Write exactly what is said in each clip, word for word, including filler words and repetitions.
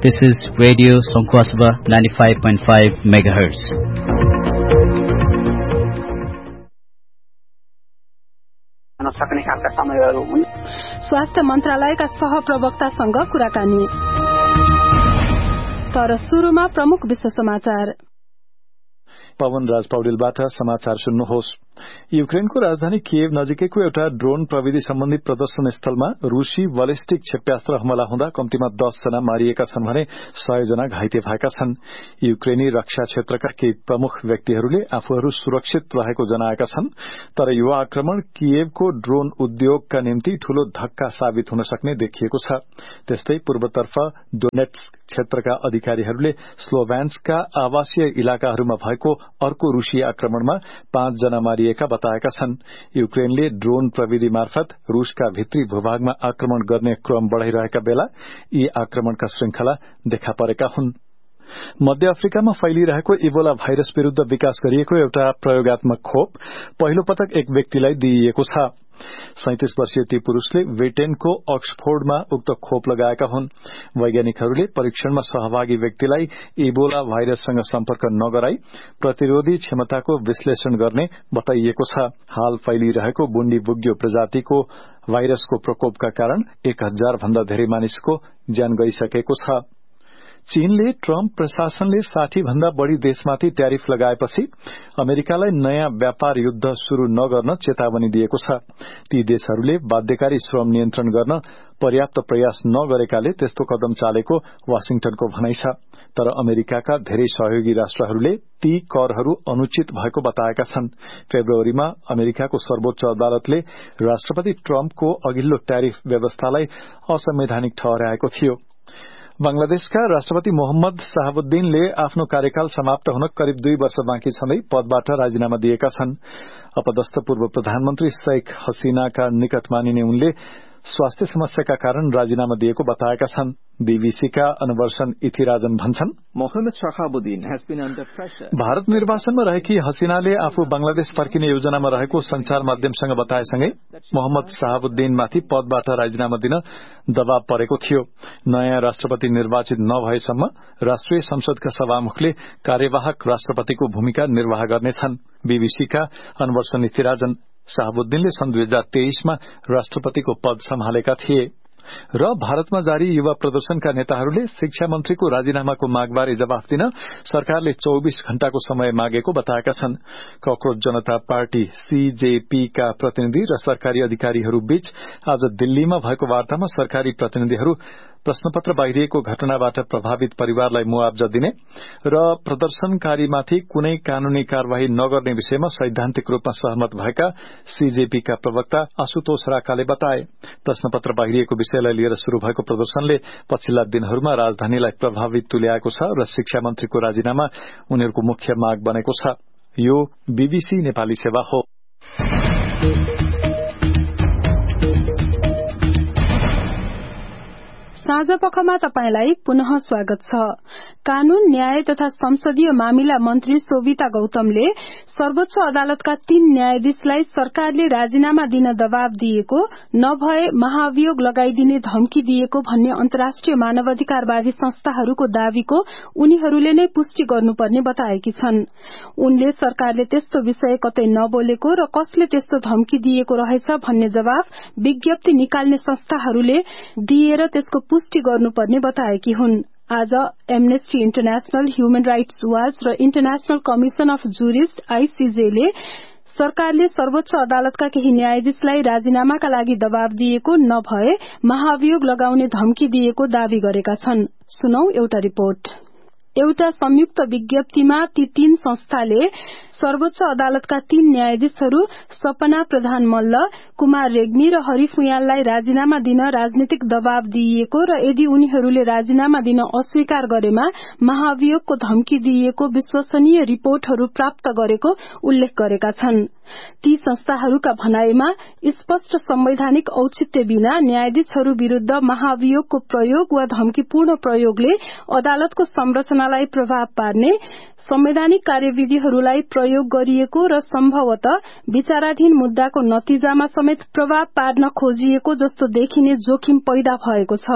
This is Radio Sankhwasaba ninety-five point five megahertz. सक्ने खालका समयहरू हुन्। स्वास्थ्य मन्त्रालयका सहप्रवक्तासँग कुराकानी। तर सुरुमा प्रमुख विश्व समाचार। पवन राज पौडेलबाट समाचार सुन्नुहोस्। युक्रेनको राजधानी किएभ नजिकैको एउटा ड्रोन प्रविधि सम्बन्धी प्रदर्शन स्थलमा रूसी बलिस्टिक क्षेप्यास्त्र हमला हुँदा कम्तीमा दस जना मारिएका छन् भने सय जना घाइते भएका छन्। युक्रेनी रक्षा क्षेत्रका केही प्रमुख व्यक्तिहरूले आफूहरू सुरक्षित रहेको जनाएका छन्, तर यो आक्रमण किएभको ड्रोन उद्योगका निम्ति ठूलो धक्का साबित हुन सक्ने देखिएको छ। त्यस्तै पूर्वतर्फ डोनेट्स्क क्षेत्रका अधिकारीहरूले स्लोभ्यान्सका आवासीय इलाकाहरूमा भएको अर्को रूसी आक्रमणमा पाँच जना मारिएका बताएका छन्। युक्रेनले ड्रोन प्रविधि मार्फत रूसका भित्री भूभागमा आक्रमण गर्ने क्रम बढ़ाइरहेका बेला यी आक्रमणका श्रृंखला देखा परेका हुन्। मध्य अफ्रिकामा फैलिरहेको इबोला भाइरस विरूद्ध विकास गरिएको एउटा प्रयोगात्मक खोप पहिलो पटक एक व्यक्तिलाई दिइएको छ। सैंतीस वर्षीय ती पुरूषले ब्रिटेनको अक्सफोर्डमा उक्त खोप लगाएका हुन्। वैज्ञानिकहरूले परीक्षणमा सहभागी व्यक्तिलाई इबोला भाइरससँग सम्पर्क नगराई प्रतिरोधी क्षमताको विश्लेषण गर्ने बताइएको छ। हाल फैलिरहेको बुण्डी बुग्यो प्रजातिको भाइरसको प्रकोपका कारण एक हजार भन्दा धेरै मानिसको ज्यान गइसकेको छ। चीनले ट्रम्प प्रशासनले साठी भन्दा बढ़ी देशमाथि ट्यारिफ लगाएपछि अमेरिकालाई नयाँ व्यापार युद्ध शुरू नगर्न चेतावनी दिएको छ। ती देशहरूले बाध्यकारी श्रम नियन्त्रण गर्न पर्याप्त प्रयास नगरेकाले त्यस्तो कदम चालेको वाशिंगटनको भनाइ छ। तर अमेरिकाका धेरै सहयोगी राष्ट्रहरूले ती करहरू अनुचित भएको बताएका छन्। फेब्रुअरीमा अमेरिकाको सर्वोच्च अदालतले राष्ट्रपति ट्रम्पको अघिल्लो ट्यारिफ व्यवस्थालाई असंवैधानिक ठहराएको थियो। बंगलादेशका राष्ट्रपति मोहम्मद शहाबुद्दीनले आफ्नो कार्यकाल समाप्त हुन करिब दुई वर्ष बाँकी छँदै पदबाट राजीनामा दिएका छन्। अपदस्थ पूर्व प्रधानमन्त्री शेख हसीनाका निकट मानिने उनले स्वास्थ्य समस्याका कारण राजीनामा दिएको बताएका छन्। बीबीसीका अनवर्सन इथिराजन भन्छन्, Mohammad Shahabuddin has been under pressure. Bharat निर्वाचनमा रहेकी हसीनाले आफू बंगलादेश फर्किने योजनामा रहेको संचार माध्यमसँग बताएसँगै मोहम्मद शहाबुद्दीनमाथि पदबाट राजीनामा दिन दबाव परेको थियो। नयाँ राष्ट्रपति निर्वाचित नभएसम्म राष्ट्रिय संसदका सभामुखले कार्यवाहक राष्ट्रपतिको भूमिका निर्वाह गर्नेछन्। बीबीसीका अनवर्सन इथिराजन शहाबुद्दीनले सन् दुई हजार तेइसमा राष्ट्रपतिको पद सम्हालेका थिए। र भारतमा जारी युवा प्रदर्शनका नेताहरूले शिक्षा मन्त्रीको राजीनामाको मागबारे जवाफ दिन सरकारले चौबीस घण्टाको समय मागेको बताएका छन्। ककरोच जनता पार्टी सीजेपीका प्रतिनिधि र सरकारी अधिकारीहरू बीच आज दिल्लीमा भएको वार्तामा सरकारी प्रतिनिधिहरू प्रश्नपत्र बाहिरिएको घटनाबाट प्रभावित परिवारलाई मुआवजा दिने र प्रदर्शनकारीमाथि कुनै कानूनी कार्यवाही नगर्ने विषयमा सैद्धान्तिक रूपमा सहमत भएका सीजेपीका प्रवक्ता आशुतोष राकाले बताए। प्रश्नपत्र बाहिरिएको विषयलाई लिएर शुरू भएको प्रदर्शनले पछिल्ला दिनहरूमा राजधानीलाई प्रभावित तुल्याएको छ र शिक्षा मन्त्रीको राजीनामा उनीहरूको मुख्य माग बनेको छ। यो बीबीसी नेपाली सेवा हो। साँझ पखमा तपाईलाई पुनः स्वागत छ। कानून न्याय तथा संसदीय मामिला मन्त्री सोभिता गौतमले सर्वोच्च अदालतका तीन न्यायाधीशलाई सरकारले राजीनामा दिन दबाव दिएको, नभए महाभियोग लगाइदिने धम्की दिएको भन्ने अन्तर्राष्ट्रिय मानवाधिकारवादी संस्थाहरूको दावीको उनीहरूले नै पुष्टि गर्नुपर्ने बताएकी छन्। उनले सरकारले त्यस्तो विषय कतै नबोलेको र कसले त्यस्तो धम्की दिएको रहेछ भन्ने जवाफ विज्ञप्ति निकाल्ने संस्थाहरूले दिएर त्यसको पुष्टि गर्नुपर्ने बताएकी हुन्। आज amnesty international, human rights watch र इन्टरनेशनल कमिशन अफ जुरिस्ट आईसीजेले सरकारले सर्वोच्च अदालतका केही न्यायाधीशलाई राजीनामाका लागि दबाव दिएको, नभए महाभियोग लगाउने धम्की दिएको दावी गरेका छन्। सुनौ एउटा रिपोर्ट। एउटा संयुक्त विज्ञप्तिमा ती तीन संस्थाले सर्वोच्च अदालतका तीन न्यायाधीशहरू सपना प्रधान मल्ल, कुमार रेग्मी र हरि फुयाललाई राजीनामा दिन राजनीतिक दबाव दिइएको र यदि उनीहरूले राजीनामा दिन अस्वीकार गरेमा महाभियोगको धम्की दिइएको विश्वसनीय रिपोर्टहरू प्राप्त गरेको उल्लेख गरेका छन्। ती संस्थाहरूका भनाईमा स्पष्ट संवैधानिक औचित्य बिना न्यायाधीशहरू विरूद्ध महाभियोगको प्रयोग वा धम्कीपूर्ण प्रयोगले अदालतको संरचनालाई प्रभाव पार्ने, संवैधानिक कार्यविधिहरूलाई प्रयोग गरिएको र सम्भवतः विचाराधीन मुद्दाको नतिजामा समेत प्रभाव पार्न खोजिएको जस्तो देखिने जोखिम पैदा भएको छ।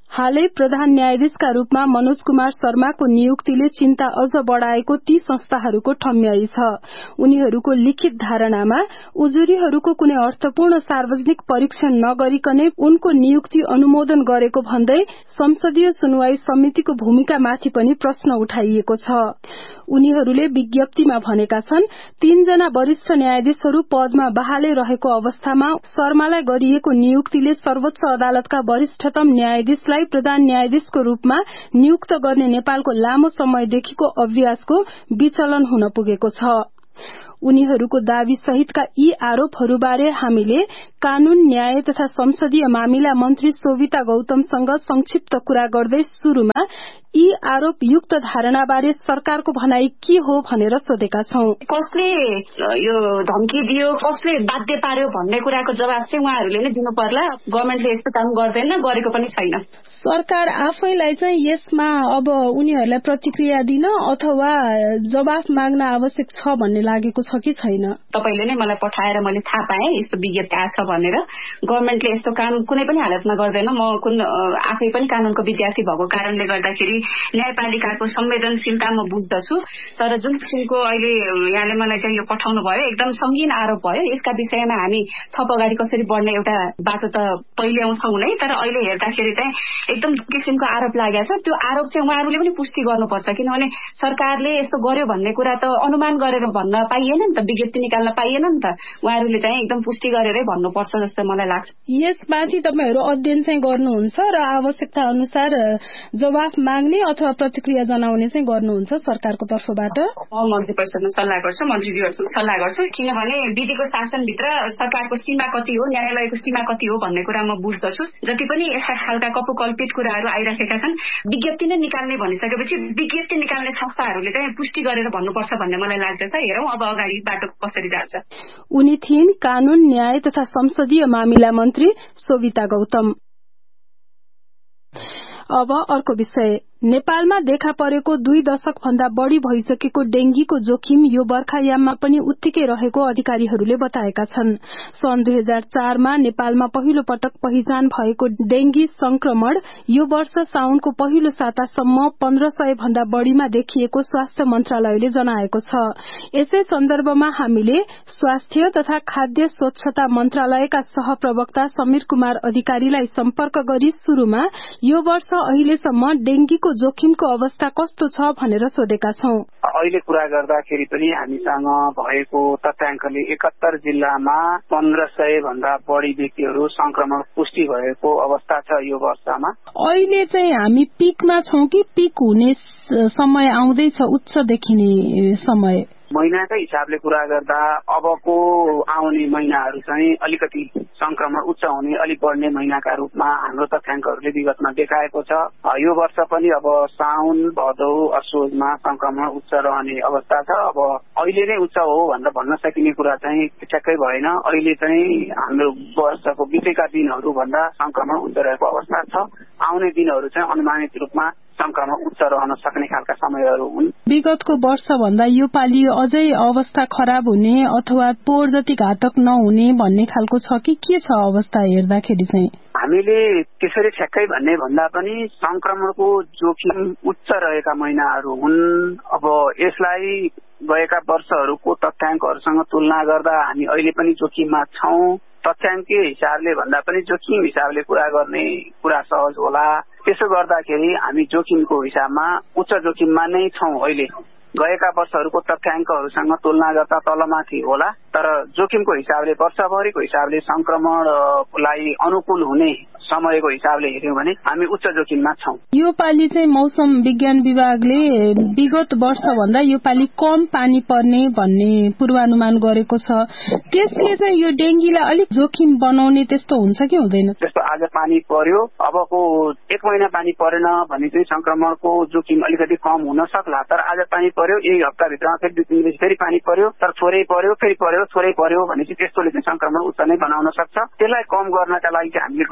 हालै प्रधान न्यायाधीशका रूपमा मनोज कुमार शर्माको नियुक्तिले चिन्ता अझ बढ़ाएको ती संस्थाहरूको ठम्याई छ। उनीहरूको लिखित धारणामा उजुरीहरूको कुनै अर्थपूर्ण सार्वजनिक परीक्षण नगरिकनै उनको नियुक्ति अनुमोदन गरेको भन्दै संसदीय सुनवाई समितिको भूमिकामाथि पनि प्रश्न उठाइएको छ। उनीहरूले विज्ञप्तिमा भनेका छन्, तीनजना वरिष्ठ न्यायाधीशहरू पदमा बहालै रहेको अवस्थामा शर्मालाई गरिएको नियुक्तिले सर्वोच्च अदालतका वरिष्ठतम न्यायाधीशलाई प्रधान न्यायाधीशको रूपमा नियुक्त गर्ने नेपालको लामो समयदेखिको अभ्यासको विचलन हुन पुगेको छ। उनीहरूको दावी सहितका यी आरोपहरूबारे हामीले कानून, न्याय तथा संसदीय मामिला मन्त्री शोभिता गौतमसँग संक्षिप्त कुरा गर्दै शुरूमा यी आरोप युक्त धारणाबारे सरकारको भनाई के हो भनेर सोधेका छौं। कसले यो धम्की दियो, कसले बाध्य पार्यो भन्ने कुराको जवाब चाहिँ उहाँहरूले नै दिनु पर्ला। गभर्नमेन्टले यस्तो काम गर्दैन, गरेको पनि छैन। सरकार आफैलाई चाहिँ यसमा अब उनीहरूलाई प्रतिक्रिया दिन अथवा जवाफ माग्न आवश्यक छ भन्ने लागेको छ कि छैन? तपाईले नै मलाई पठाएर मैले थाहा पाएँ यस्तो विज्ञप्ति आछ भनेर। गभर्नमेन्टले यस्तो काम कुनै पनि हालतमा गर्दैन। म कुन आफै पनि कानूनको विद्यार्थी भएको कारणले गर्दाखेरि न्यायपालिकाको संवेदनशीलता म बुझ्दछु। तर जुन किसिमको अहिले यहाँले मलाई चाहिँ यो पठाउनु भयो एकदम संगीन आरोप भयो। यसका विषयमा हामी थप अगाडि कसरी बढ्ने एउटा बाटो त पहिले आउँछौँ नै, तर अहिले हेर्दाखेरि चाहिँ एकदम किसिमको आरोप लागेको छ। त्यो आरोप चाहिँ उहाँहरूले पनि पुष्टि गर्नुपर्छ, किनभने सरकारले यस्तो गर्यो भन्ने कुरा त अनुमान गरेर भन्न पाइएन नि त, विज्ञप्ति निकाल्न पाइएन नि त। उहाँहरूले चाहिँ एकदम पुष्टि गरेरै भन्नुपर्छ जस्तो मलाई लाग्छ। यसमाथि तपाईहरू अध्ययन चाहिँ गर्नुहुन्छ र आवश्यकता अनुसार जवाफ माग्ने अथवा प्रतिक्रिया जनाउने चाहिँ गर्नुहुन्छ सरकारको तर्फबाट? म मन्त्री परिषदमा सल्लाह गर्छु, मन्त्रीज्यूहरूसँग सल्लाह गर्छु, किनभने विधिको शासनभित्र सरकारको सीमा कति हो, न्यायालयको सीमा कति हो भन्ने कुरा म बुझ्दछु। जति पनि यस्ता खालका कपुकल्पित कुराहरू आइरहेका छन्, विज्ञप्ति नै निकाल्ने भनिसकेपछि विज्ञप्ति निकाल्ने संस्थाहरूले चाहिँ पुष्टि गरेर भन्नुपर्छ भन्ने मलाई लाग्दछ। हेरौँ अब अगाडि बाटो कसरी जान्छ। उनी थिइन् कानून, न्याय तथा संसदीय मामिला मन्त्री शोभिता गौतम। अब अर्को विषय, नेपालमा देखा परेको दुई दशक भन्दा बढ़ी भइसकेको डेंगीको जोखिम यो बर्खायाममा पनि उत्तिकै रहेको अधिकारीहरूले बताएका छन्। सन् दुई हजार चारमा नेपालमा पहिलो पटक पहिचान भएको डेंगी संक्रमण यो वर्ष साउनको पहिलो सातासम्म पन्ध्र सय भन्दा बढ़ीमा देखिएको स्वास्थ्य मन्त्रालयले जनाएको छ। यसै सन्दर्भमा हामीले स्वास्थ्य तथा खाद्य स्वच्छता मन्त्रालयका सहप्रवक्ता समीर कुमार अधिकारीलाई सम्पर्क गरी शुरूमा यो वर्ष अहिलेसम्म डेंगीको जोखिमको अवस्था कस्तो छ भनेर सोधेका छौं। अहिले कुरा गर्दाखेरि पनि हामीसँग भएको तथ्याङ्कले एकहत्तर जिल्लामा पन्ध्र सय भन्दा बढ़ी व्यक्तिहरू संक्रमण पुष्टि भएको अवस्था छ यो वर्षमा। अहिले चाहिँ हामी पिकमा छौं कि पिक हुने समय आउँदैछ, उच्च देखिने समय? महिनाकै हिसाबले कुरा गर्दा अबको आउने महिनाहरू चाहिँ अलिकति संक्रमण उच्च हुने, अलिक बढ्ने महिनाका रूपमा हाम्रो तथ्याङ्कहरूले विगतमा देखाएको छ। यो वर्ष पनि अब साउन, भदौ, असोजमा संक्रमण उच्च रहने अवस्था छ। अब अहिले नै उच्च हो भनेर भन्न सकिने कुरा चाहिँ ठ्याक्कै भएन। अहिले चाहिँ हाम्रो वर्षको बितेका दिनहरू भन्दा संक्रमण उच्च रहेको अवस्था छ। आउने दिनहरू चाहिँ अनुमानित रूपमा संक्रमण उच्च रहन सक्ने खालका समयहरू हुन्। विगतको वर्ष भन्दा यो पालि अझै अवस्था खराब हुने अथवा पोहोर जति घातक नहुने भन्ने खालको छ कि के छ अवस्था हेर्दाखेरि चाहिँ? हामीले त्यसरी ठ्याक्कै भन्ने भन्दा पनि संक्रमणको जोखिम उच्च रहेका महिनाहरू हुन्। अब यसलाई गएका वर्षहरूको तथ्याङ्कहरूसँग तुलना गर्दा हामी अहिले पनि जोखिममा छौं। तथ्याङ्कीय हिसाबले भन्दा पनि जोखिम हिसाबले कुरा गर्ने कुरा सहज होला। त्यसो गर्दाखेरि हामी जोखिमको हिसाबमा उच्च जोखिममा नै छौं। अहिले गएका वर्षहरूको तथ्याङ्कहरूसँग तुलना गर्दा तलमाथि होला, तर जोखिमको हिसाबले वर्षभरिको हिसाबले संक्रमणलाई अनुकूल हुने समयको हिसाबले हेर्यौं भने हामी उच्च जोखिममा छौं। यो पालि चाहिँ मौसम विज्ञान विभागले विगत वर्ष भन्दा यो पालि कम पानी पर्ने भन्ने पूर्वानुमान गरेको छ। त्यसले चाहिँ यो डेंगीलाई अलिक जोखिम बनाउने त्यस्तो हुन्छ कि हुँदैन? जस्तो आज पानी पर्यो, अबको एक महिना पानी परेन भने चाहिँ संक्रमणको जोखिम अलिकति कम हुन सक्ला। तर आज पानी पर्यो, एक हप्ताभित्रमा फेरि दुई तीन बजी फेरि पानी पर्यो, तर थोरै पर्यो, फेरि पर्यो, थोरै पर्यो भने चाहिँ त्यस्तोले चाहिँ संक्रमण उच्च नै बनाउन सक्छ। त्यसलाई कम गर्नका लागि चाहिँ हामीले गर्न सक्ने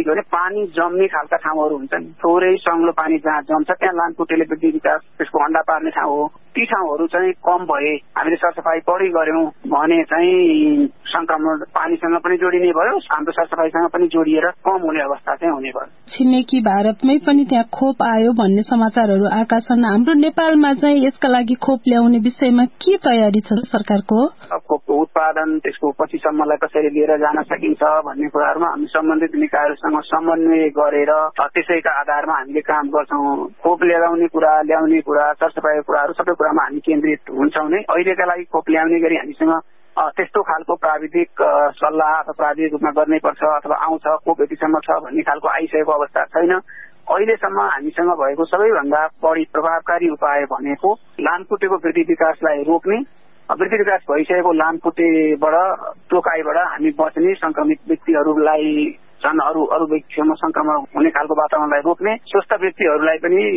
भनेको भने पानी जम्ने खालका ठाउँहरू हुन्छन्, थोरै सङ्लो पानी जहाँ जम्छ त्यहाँ लामखुट्टेले वृद्धि विकास त्यसको अन्डा पार्ने ठाउँ हो। ती ठाउँहरू चाहिँ कम भए, हामीले सरसफाई बढी गर्यौं भने चाहिँ संक्रमण पानीसँग पनि जोडिने भयो, हाम्रो सरसफाईसँग पनि जोडिएर कम हुने अवस्था चाहिँ हुने भयो। छिमेकी भारतमै पनि त्यहाँ खोप आयो भन्ने समाचारहरू आएका छन्। हाम्रो नेपालमा चाहिँ यसका लागि खोप ल्याउने विषयमा के तयारी छ सरकारको? खोपको उत्पादन, त्यसको पछिसम्मलाई कसरी लिएर जान सकिन्छ भन्ने कुराहरूमा हामी सम्बन्धित निकायहरूसँग समन्वय गरेर त्यसैका आधारमा हामीले काम गर्छौं। खोप ल्याउने कुरा, ल्याउने कुरा, सरसफाईको कुराहरू सबै कुरामा हामी केन्द्रित हुन्छौं नै। अहिलेका लागि खोप ल्याउने गरी हामीसँग त्यस्तो खालको प्राविधिक सल्लाह अथवा प्राविधिक रूपमा गर्नै पर्छ अथवा आउँछ खोप यतिसम्म छ भन्ने खालको आइसकेको अवस्था छैन। अहिलेसम्म हामीसँग भएको सबैभन्दा बढी प्रभावकारी उपाय भनेको लामखुट्टेको वृद्धि विकासलाई रोक्ने, वृद्धि विकास भइसकेको लामखुट्टेबाट टोकाइबाट हामी बच्ने, संक्रमित व्यक्तिहरूलाई झन् अरू अरू व्यक्तिसँग संक्रमण हुने खालको वातावरणलाई रोक्ने, स्वस्थ व्यक्तिहरूलाई पनि